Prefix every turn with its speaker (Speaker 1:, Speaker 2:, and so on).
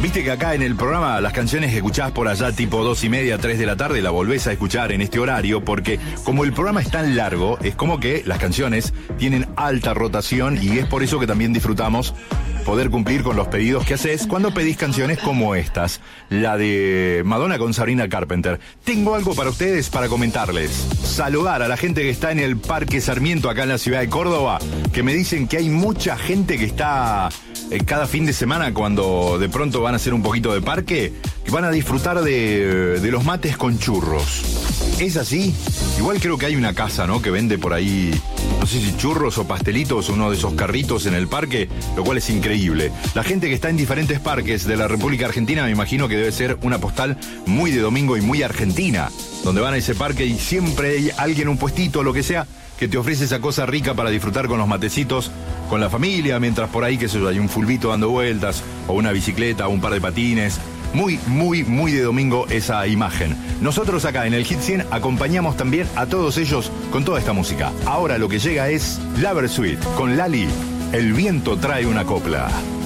Speaker 1: Viste que acá en el programa las canciones que escuchás por allá tipo 2:30, 3 de la tarde, la volvés a escuchar en este horario, porque como el programa es tan largo, es como que las canciones tienen alta rotación y es por eso que también disfrutamos poder cumplir con los pedidos que haces cuando pedís canciones como estas, la de Madonna con Sabrina Carpenter. Tengo algo para ustedes para comentarles. Saludar a la gente que está en el Parque Sarmiento acá en la ciudad de Córdoba, que me dicen que hay mucha gente que está cada fin de semana cuando de pronto van a hacer un poquito de parque, que van a disfrutar de los mates con churros. ¿Es así? Igual creo que hay una casa, ¿no?, que vende por ahí, no sé si churros o pastelitos, uno de esos carritos en el parque, lo cual es increíble. La gente que está en diferentes parques de la República Argentina me imagino que debe ser una postal muy de domingo y muy argentina, donde van a ese parque y siempre hay alguien, un puestito, lo que sea, que te ofrece esa cosa rica para disfrutar con los matecitos, con la familia, mientras por ahí, qué sé yo, hay un fulbito dando vueltas, o una bicicleta, o un par de patines. Muy, muy, muy de domingo esa imagen. Nosotros acá en el Hit 100 acompañamos también a todos ellos con toda esta música. Ahora lo que llega es La Versuit con Lali. El viento trae una copla.